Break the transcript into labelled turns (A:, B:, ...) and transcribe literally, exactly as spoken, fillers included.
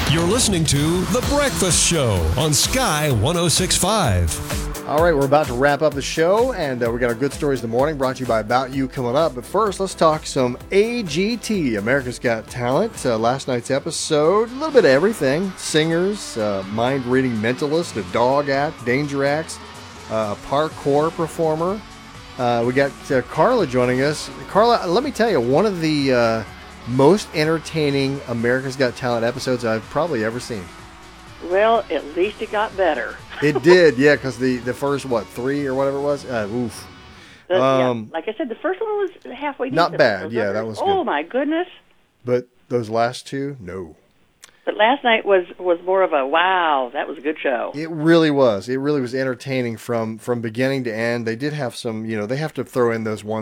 A: You're listening to The Breakfast Show on Sky one oh six point five.
B: All right, we're about to wrap up the show, and uh, we got our good stories of the morning brought to you by About You coming up. But first, let's talk some A G T, America's Got Talent. Uh, last night's episode, a little bit of everything. Singers, uh, mind-reading mentalist, a dog act, danger acts, uh, a parkour performer. Uh, we got uh, Carla joining us. Carla, let me tell you, one of the uh, most entertaining America's Got Talent episodes I've probably ever seen.
C: Well, at least it got better.
B: It did, yeah, because the, the first, what, three or whatever it was? Uh, oof.
C: The,
B: Um,
C: yeah, like I said, the first one was halfway
B: Not
C: decent.
B: bad,
C: Those
B: yeah,
C: others,
B: that was
C: Oh,
B: good.
C: my goodness.
B: But those last two, no.
C: But last night was, was more of a, wow, that was a good show.
B: It really was. It really was entertaining from, from beginning to end. They did have some, you know, they have to throw in those ones